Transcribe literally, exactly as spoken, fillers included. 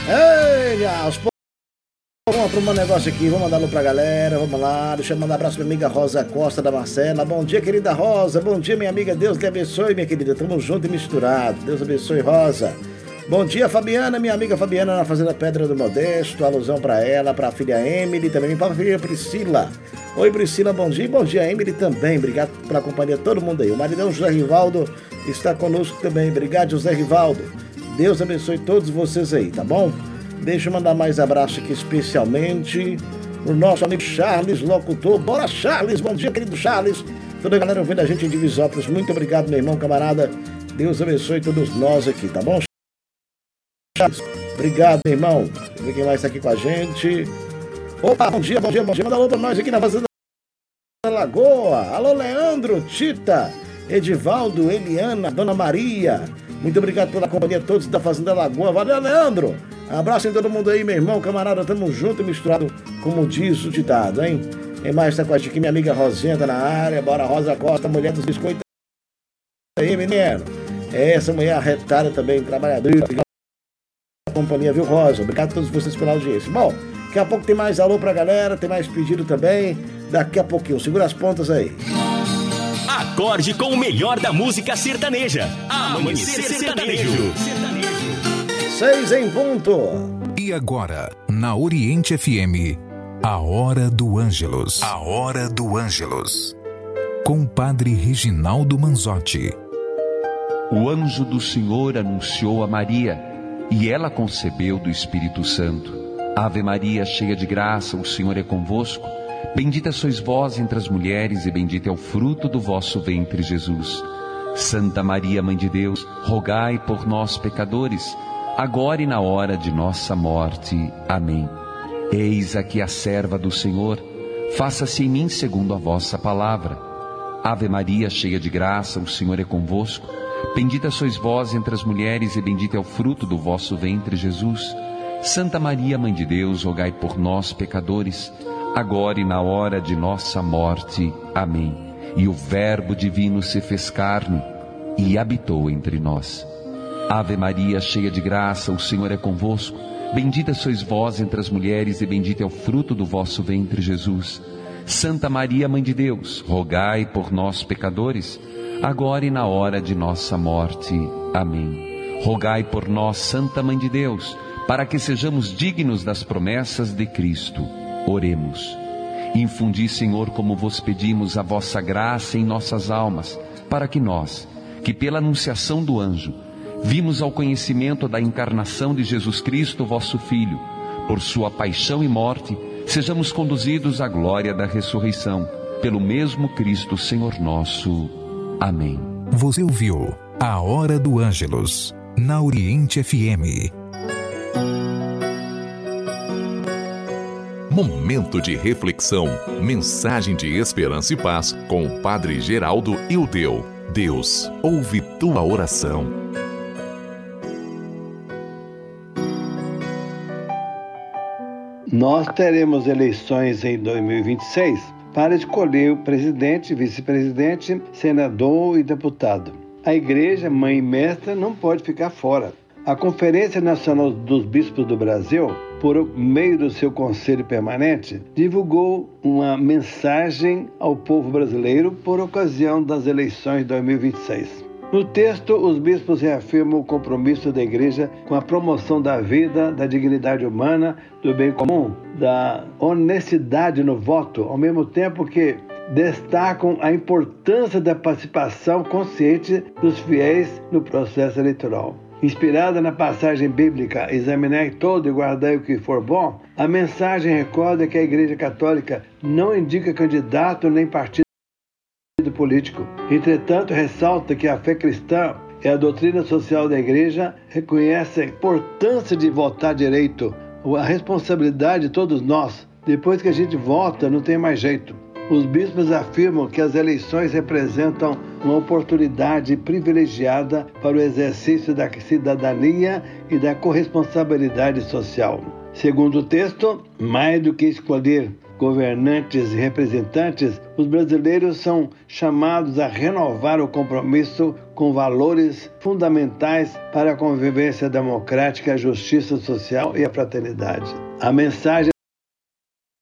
Ei, aos poucos. Vamos arrumar um negócio aqui, vamos mandar alô pra galera, vamos lá, deixa eu mandar um abraço pra minha amiga Rosa Costa da Marcela. Bom dia, querida Rosa, bom dia, minha amiga, Deus te abençoe, minha querida, tamo junto e misturado, Deus abençoe, Rosa. Bom dia, Fabiana, minha amiga Fabiana na Fazenda Pedra do Modesto, alusão pra ela, pra filha Emily, também pra filha Priscila. Oi, Priscila, bom dia, bom dia, Emily também, obrigado pela companhia de todo mundo aí. O maridão José Rivaldo está conosco também, obrigado, José Rivaldo. Deus abençoe todos vocês aí, tá bom? Deixa eu mandar mais abraço aqui especialmente pro nosso amigo Charles, locutor. Bora, Charles! Bom dia, querido Charles. Toda a galera ouvindo a gente em Divisópolis. Muito obrigado, meu irmão, camarada. Deus abençoe todos nós aqui, tá bom, Charles? Obrigado, meu irmão. Deixa eu ver quem mais está aqui com a gente. Opa, bom dia, bom dia, bom dia. Manda alô pra nós aqui na Fazenda Lagoa. Alô, Leandro, Tita, Edivaldo, Eliana, Dona Maria. Muito obrigado pela companhia de todos da Fazenda Lagoa. Valeu, Leandro. Abraço em todo mundo aí, meu irmão, camarada. Tamo junto e misturado, como diz o ditado, hein? Quem mais tá com a gente aqui? Minha amiga Rosinha tá na área. Bora, Rosa Costa, mulher dos biscoitos. Aí, menino. Essa mulher arretada também, trabalhadora. Companhia, viu, Rosa? Obrigado a todos vocês pela audiência. Bom, daqui a pouco tem mais alô pra galera, tem mais pedido também. Daqui a pouquinho, segura as pontas aí. Acorde com o melhor da música sertaneja. Amanhecer Sertanejo. Seis em ponto. E agora, na Oriente F M, a Hora do Ângelus. A Hora do Ângelus. Com o padre Reginaldo Manzotti. O anjo do Senhor anunciou a Maria, e ela concebeu do Espírito Santo. Ave Maria, cheia de graça, o Senhor é convosco. Bendita sois vós entre as mulheres, e bendito é o fruto do vosso ventre, Jesus. Santa Maria, Mãe de Deus, rogai por nós, pecadores, agora e na hora de nossa morte. Amém. Eis aqui a serva do Senhor, faça-se em mim segundo a vossa palavra. Ave Maria, cheia de graça, o Senhor é convosco. Bendita sois vós entre as mulheres, e bendito é o fruto do vosso ventre, Jesus. Santa Maria, Mãe de Deus, rogai por nós, pecadores, agora e na hora de nossa morte. Amém. E o Verbo divino se fez carne e habitou entre nós. Ave Maria, cheia de graça, o Senhor é convosco. Bendita sois vós entre as mulheres, e bendito é o fruto do vosso ventre, Jesus. Santa Maria, Mãe de Deus, rogai por nós, pecadores, agora e na hora de nossa morte. Amém. Rogai por nós, Santa Mãe de Deus, para que sejamos dignos das promessas de Cristo. Oremos. Infundi, Senhor, como vos pedimos, a vossa graça em nossas almas, para que nós, que pela anunciação do anjo, vimos ao conhecimento da encarnação de Jesus Cristo, vosso Filho, por sua paixão e morte, sejamos conduzidos à glória da ressurreição, pelo mesmo Cristo, Senhor nosso. Amém. Você ouviu a Hora do Ângelus, na Oriente F M. Momento de reflexão, mensagem de esperança e paz com o Padre Geraldo Ildeu. Deus ouve tua oração. Nós teremos eleições em dois mil e vinte e seis para escolher o presidente, vice-presidente, senador e deputado. A Igreja, mãe e mestra, não pode ficar fora. A Conferência Nacional dos Bispos do Brasil, por meio do seu Conselho Permanente, divulgou uma mensagem ao povo brasileiro por ocasião das eleições de dois mil e vinte e seis. No texto, os bispos reafirmam o compromisso da Igreja com a promoção da vida, da dignidade humana, do bem comum, da honestidade no voto, ao mesmo tempo que destacam a importância da participação consciente dos fiéis no processo eleitoral. Inspirada na passagem bíblica "Examinai todo e guardai o que for bom", a mensagem recorda que a Igreja Católica não indica candidato nem partido político. Entretanto, ressalta que a fé cristã e a doutrina social da Igreja reconhece a importância de votar direito, a responsabilidade de todos nós. Depois que a gente vota, não tem mais jeito. Os bispos afirmam que as eleições representam uma oportunidade privilegiada para o exercício da cidadania e da corresponsabilidade social. Segundo o texto, mais do que escolher governantes e representantes, os brasileiros são chamados a renovar o compromisso com valores fundamentais para a convivência democrática, a justiça social e a fraternidade. A mensagem